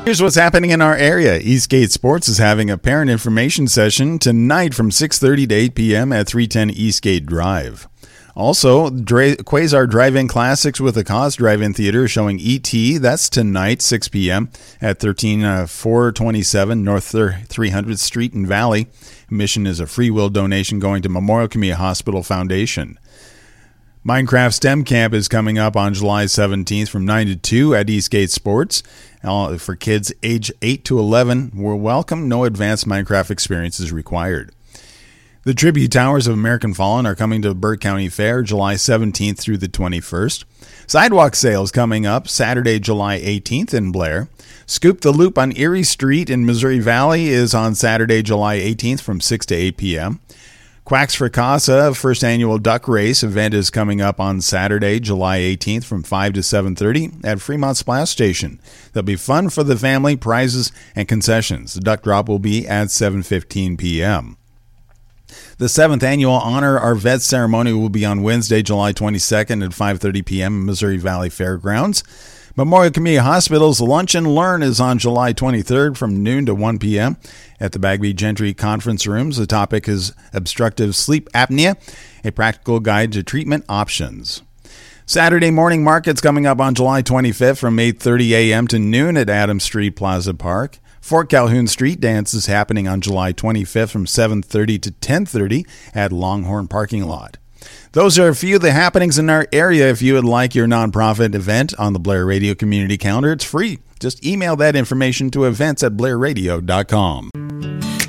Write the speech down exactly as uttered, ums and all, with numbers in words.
Here's what's happening in our area. Eastgate Sports is having a parent information session tonight from six thirty to eight p.m. at three ten Eastgate Drive. Also, Dra- Quasar Drive-In Classics with a Cause Drive-In Theater showing E T. That's tonight, six p.m. at thirteen four twenty-seven North three hundredth Street in Valley. Admission is a free will donation going to Memorial Community Hospital Foundation. Minecraft STEM Camp is coming up on July seventeenth from nine to two at Eastgate Sports. Uh, for kids age eight to eleven, we're welcome. No advanced Minecraft experience is required. The Tribute Towers of American Fallen are coming to Burke County Fair July seventeenth through the twenty-first. Sidewalk sales coming up Saturday, July eighteenth in Blair. Scoop the Loop on Erie Street in Missouri Valley is on Saturday, July eighteenth from six to eight p.m. Quacks for Casa first annual duck race event is coming up on Saturday, July eighteenth from five to seven thirty at Fremont Splash Station. There'll be fun for the family, prizes, and concessions. The duck drop will be at seven fifteen p.m. The seventh annual Honor Our Vets ceremony will be on Wednesday, July twenty-second at five thirty p.m. in Missouri Valley Fairgrounds. Memorial Community Hospital's Lunch and Learn is on July twenty-third from noon to one p.m. at the Bagby Gentry Conference Rooms. The topic is obstructive sleep apnea, a practical guide to treatment options. Saturday morning market's coming up on July twenty-fifth from eight thirty a.m. to noon at Adams Street Plaza Park. Fort Calhoun Street Dance is happening on July twenty-fifth from seven thirty to ten thirty at Longhorn Parking Lot. Those are a few of the happenings in our area. If you would like your nonprofit event on the Blair Radio Community Calendar, it's free. Just email that information to events at blair radio dot com.